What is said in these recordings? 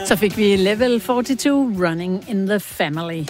Så fik vi Level 42, Running in the Family.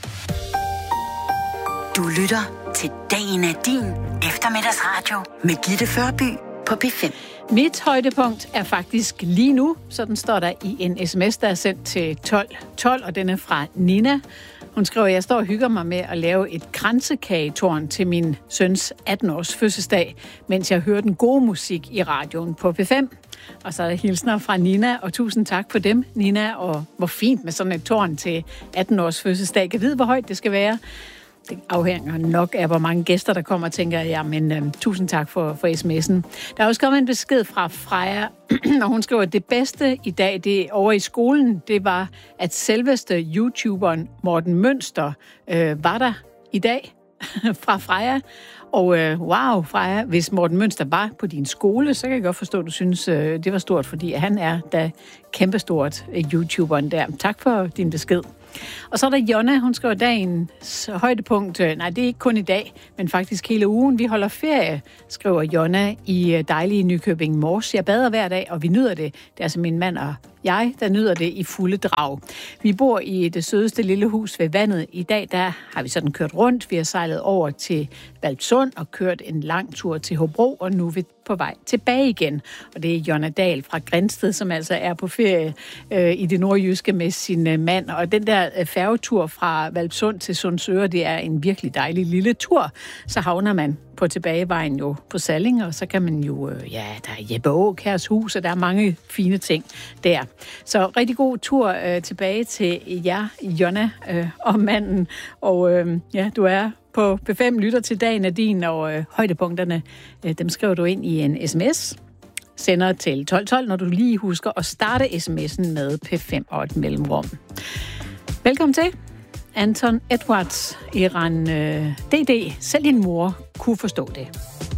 Du lytter til Dagen er din eftermiddagsradio med Gitte Førby på P5. Mit højdepunkt er faktisk lige nu, sådan står der i en sms, der er sendt til 1212, og den er fra Nina. Hun skriver, jeg står og hygger mig med at lave et kransekagetårn til min søns 18-års fødselsdag, mens jeg hører den gode musik i radioen på P5. Og så er der hilsner fra Nina, og tusind tak for dem, Nina, og hvor fint med sådan et tårn til 18-års fødselsdag. Kan vide, hvor højt det skal være? Det afhænger nok af, hvor mange gæster, der kommer, tænker jeg, men tusind tak for sms'en. Der er også kommet en besked fra Freja, og hun skriver, at det bedste i dag, det over i skolen, det var, at selveste YouTuberen Morten Mønster var der i dag fra Freja. Og wow, Freja, hvis Morten Mønster var på din skole, så kan jeg godt forstå, at du synes, det var stort, fordi han er da kæmpestort, YouTuberen der. Tak for din besked. Og så er der Jonna, hun skriver dagens højdepunkt. Nej, det er ikke kun i dag, men faktisk hele ugen. Vi holder ferie, skriver Jonna i dejlige Nykøbing Mors. Jeg bader hver dag, og vi nyder det. Det er altså min mand og jeg, der nyder det i fulde drag. Vi bor i det sødeste lille hus ved vandet. I dag der har vi sådan kørt rundt. Vi har sejlet over til Hvalpsund og kørt en lang tur til Hobro, og nu er vi på vej tilbage igen. Og det er Jonna Dahl fra Grindsted, som altså er på ferie i det nordjyske med sin mand. Og den der færgetur fra Hvalpsund til Sundsøre, det er en virkelig dejlig lille tur. Så havner man på tilbagevejen jo på Salling, og så kan man jo, der er Jeppe Aakjærs hus, og der er mange fine ting der. Så rigtig god tur tilbage til jer, Jonna og manden. Og du er på P5, lytter til Dagen er din, og højdepunkterne, dem skriver du ind i en sms. Sender til 1212, når du lige husker at starte sms'en med P5 og et mellemrum. Velkommen til. Anton Edwards, Iran DD. Selv din mor kunne forstå det.